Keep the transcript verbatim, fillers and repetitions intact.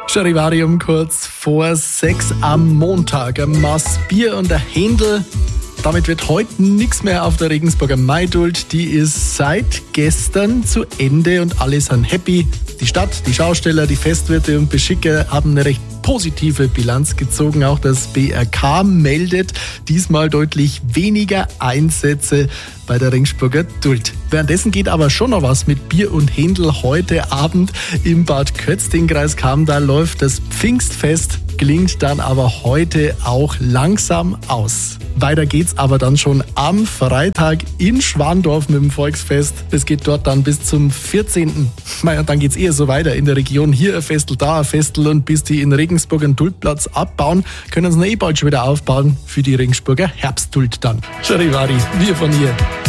Charivarium kurz vor sechs am Montag. Ein Maß Bier und ein Händel. Damit wird heute nichts mehr auf der Regensburger Maidult. Die ist seit gestern zu Ende und alle sind happy. Die Stadt, die Schausteller, die Festwirte und Beschicker haben eine recht positive Bilanz gezogen. Auch das B R K meldet diesmal deutlich weniger Einsätze bei der Regensburger Duld. Währenddessen geht aber schon noch was mit Bier und Händel. Heute Abend im Bad Kötzting, Kreis Kamdal, läuft das Pfingstfest, klingt dann aber heute auch langsam aus. Weiter geht's aber dann schon am Freitag in Schwandorf mit dem Volksfest. Es geht dort dann bis zum vierzehnten Mai und dann geht's eher so weiter in der Region. Hier ein Festel, da ein Festel und bis die in Regensburg einen Duldplatz abbauen, können sie noch eh bald schon wieder aufbauen für die Regensburger Herbstduld dann. Charivari, wir von hier.